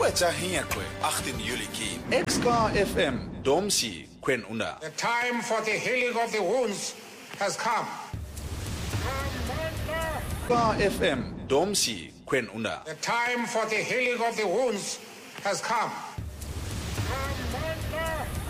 Wetahingwe 18 Julie Kim. XK FM Domsi Kwen Una. The time for the healing of the wounds has come. XK FM Domsi Kwen Una. The time for the healing of the wounds has come.